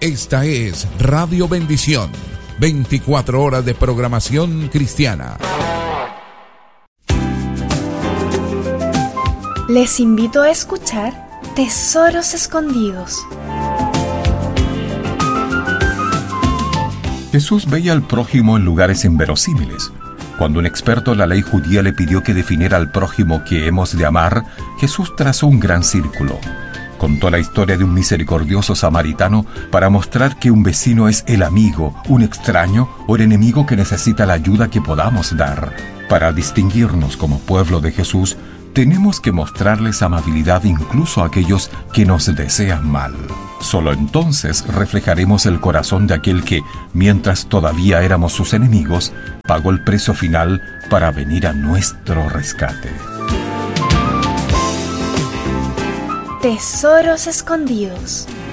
Esta es Radio Bendición, 24 horas de programación cristiana. Les invito a escuchar Tesoros Escondidos. Jesús veía al prójimo en lugares inverosímiles. Cuando un experto en la ley judía le pidió que definiera al prójimo que hemos de amar, Jesús trazó un gran círculo. Contó la historia de un misericordioso samaritano para mostrar que un vecino es el amigo, un extraño o el enemigo que necesita la ayuda que podamos dar. Para distinguirnos como pueblo de Jesús, tenemos que mostrarles amabilidad incluso a aquellos que nos desean mal. Solo entonces reflejaremos el corazón de aquel que, mientras todavía éramos sus enemigos, pagó el precio final para venir a nuestro rescate. Tesoros Escondidos.